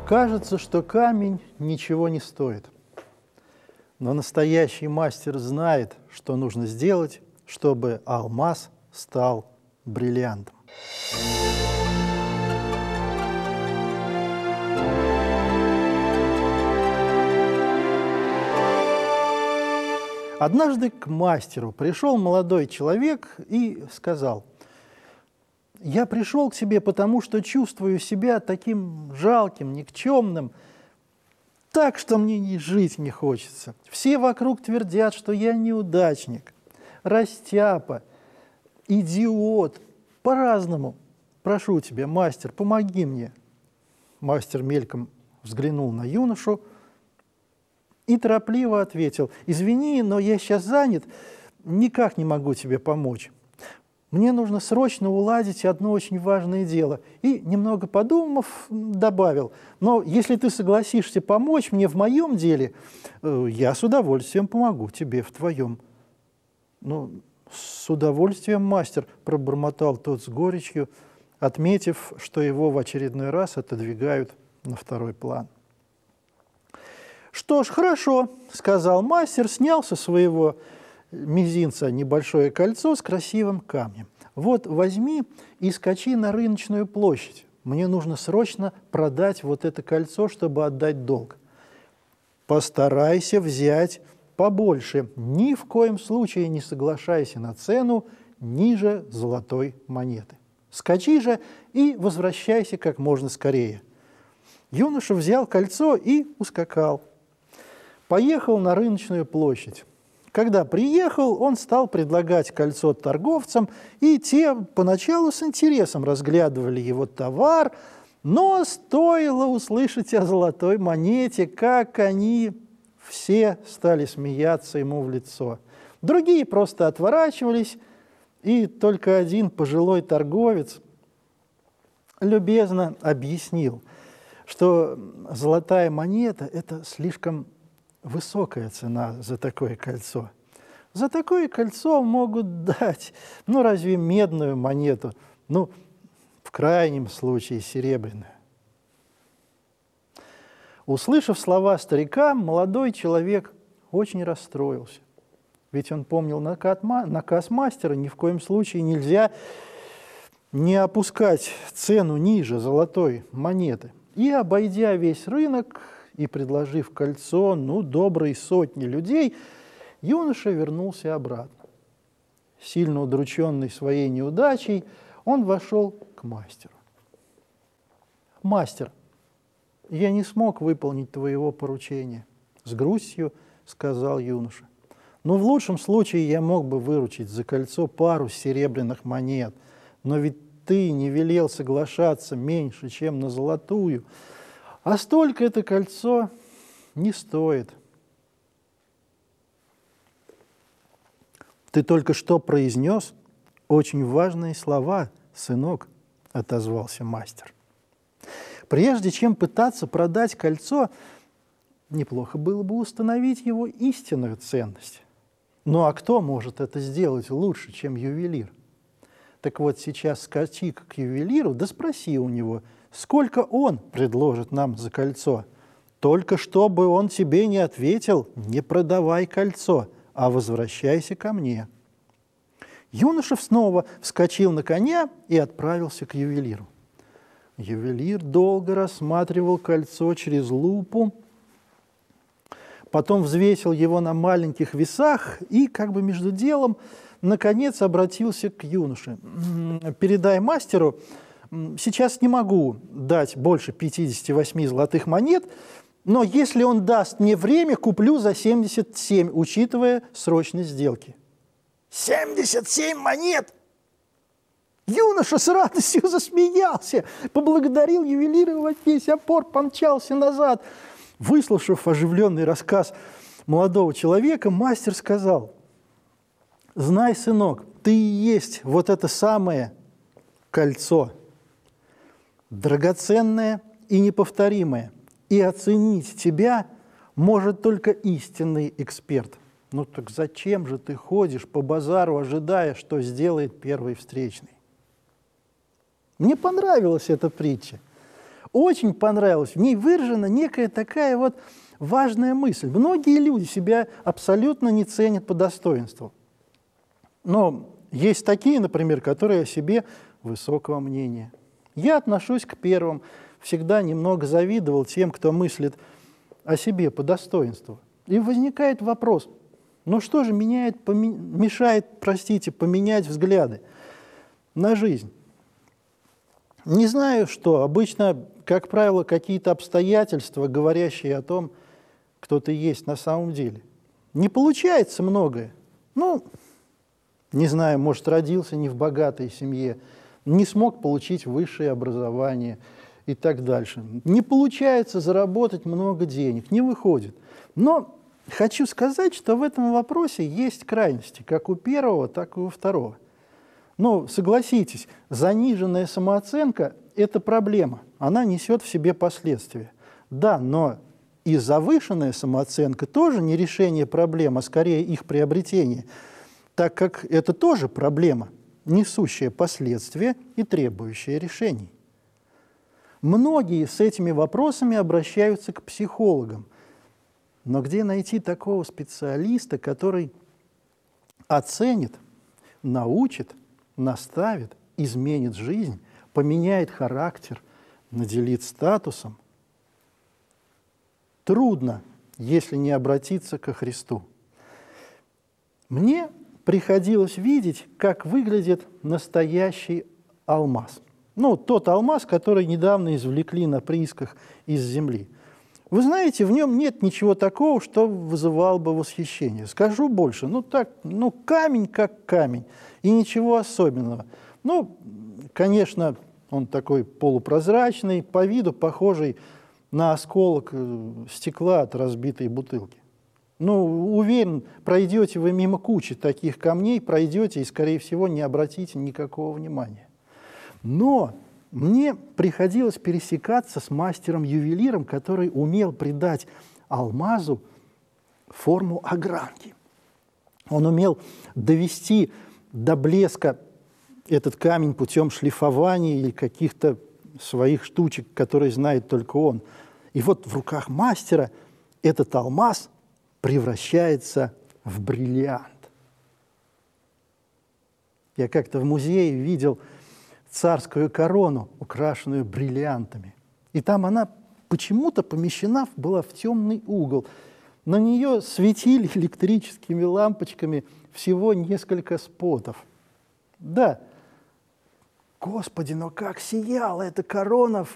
Кажется, что камень ничего не стоит. Но настоящий мастер знает, что нужно сделать, чтобы алмаз стал бриллиантом. Однажды к мастеру пришел молодой человек и сказал: «Я пришел к тебе, потому что чувствую себя таким жалким, никчемным, так, что мне и жить не хочется. Все вокруг твердят, что я неудачник, растяпа, идиот, по-разному. Прошу тебя, мастер, помоги мне». Мастер мельком взглянул на юношу и торопливо ответил: «Извини, но я сейчас занят, никак не могу тебе помочь. Мне нужно срочно уладить одно очень важное дело». И, немного подумав, добавил: «Но если ты согласишься помочь мне в моем деле, я с удовольствием помогу тебе в твоем». «Ну, с удовольствием, мастер», – пробормотал тот с горечью, отметив, что его в очередной раз отодвигают на второй план. «Что ж, хорошо», – сказал мастер, снял со своего мизинца небольшое кольцо с красивым камнем. «Вот возьми и скачи на рыночную площадь. Мне нужно срочно продать вот это кольцо, чтобы отдать долг. Постарайся взять побольше. Ни в коем случае не соглашайся на цену ниже золотой монеты. Скачи же и возвращайся как можно скорее». Юноша взял кольцо и ускакал. Поехал на рыночную площадь. Когда приехал, он стал предлагать кольцо торговцам, и те поначалу с интересом разглядывали его товар, но стоило услышать о золотой монете, как они все стали смеяться ему в лицо. Другие просто отворачивались, и только один пожилой торговец любезно объяснил, что золотая монета – это слишком высокая цена за такое кольцо. За такое кольцо могут дать, разве медную монету, в крайнем случае серебряную. Услышав слова старика, молодой человек очень расстроился. Ведь он помнил наказ мастера: ни в коем случае нельзя не опускать цену ниже золотой монеты. И, обойдя весь рынок и предложив кольцо доброй сотни людей, юноша вернулся обратно. Сильно удрученный своей неудачей, он вошел к мастеру. «Мастер, я не смог выполнить твоего поручения», – с грустью сказал юноша. «В лучшем случае я мог бы выручить за кольцо пару серебряных монет, но ведь ты не велел соглашаться меньше, чем на золотую, а столько это кольцо не стоит». «Ты только что произнес очень важные слова, сынок», – отозвался мастер. «Прежде чем пытаться продать кольцо, неплохо было бы установить его истинную ценность. А кто может это сделать лучше, чем ювелир? Так вот, сейчас скачи к ювелиру, да спроси у него, сколько он предложит нам за кольцо. Только чтобы он тебе не ответил: не продавай кольцо, а возвращайся ко мне». Юноша снова вскочил на коня и отправился к ювелиру. Ювелир долго рассматривал кольцо через лупу, потом взвесил его на маленьких весах и, между делом, наконец обратился к юноше. «Передай мастеру, сейчас не могу дать больше 58 золотых монет, но если он даст мне время, куплю за 77, учитывая срочность сделки». 77 монет! Юноша с радостью засмеялся, поблагодарил ювелира во весь опор, помчался назад. Выслушав оживленный рассказ молодого человека, мастер сказал: «Знай, сынок, ты и есть вот это самое кольцо, драгоценное и неповторимое, и оценить тебя может только истинный эксперт. Так зачем же ты ходишь по базару, ожидая, что сделает первый встречный?» Мне понравилась эта притча. очень понравилось. В ней выражена некая такая вот важная мысль. Многие люди себя абсолютно не ценят по достоинству. Но есть такие, например, которые о себе высокого мнения. Я отношусь к первым, всегда немного завидовал тем, кто мыслит о себе по достоинству. И возникает вопрос, ну что же мешает, поменять взгляды на жизнь? Не знаю, что. Обычно, как правило, какие-то обстоятельства, говорящие о том, кто ты есть на самом деле. Не получается многое. Ну, не знаю, может, родился не в богатой семье, не смог получить высшее образование и так дальше. Не получается заработать много денег, не выходит. Но хочу сказать, что в этом вопросе есть крайности, как у первого, так и у второго. Но согласитесь, заниженная самооценка – это проблема, она несет в себе последствия. Да, но и завышенная самооценка тоже не решение проблем, а скорее их приобретение, так как это тоже проблема, несущая последствия и требующая решений. Многие с этими вопросами обращаются к психологам. Но где найти такого специалиста, который оценит, научит, наставит, изменит жизнь, поменяет характер, наделит статусом? Трудно, если не обратиться ко Христу. Мне приходилось видеть, как выглядит настоящий алмаз. Ну, тот алмаз, который недавно извлекли на приисках из земли. Вы знаете, в нем нет ничего такого, что вызывало бы восхищение. Скажу больше, камень как камень, и ничего особенного. Ну, конечно, он такой полупрозрачный, по виду похожий на осколок стекла от разбитой бутылки. Ну, уверен, пройдете вы мимо кучи таких камней, пройдете и, скорее всего, не обратите никакого внимания. Но мне приходилось пересекаться с мастером-ювелиром, который умел придать алмазу форму огранки. Он умел довести до блеска этот камень путем шлифования или каких-то своих штучек, которые знает только он. И вот в руках мастера этот алмаз превращается в бриллиант. Я как-то в музее видел царскую корону, украшенную бриллиантами. И там она почему-то помещена была в темный угол. На нее светили электрическими лампочками всего несколько спотов. Да, Господи, но как сияла эта корона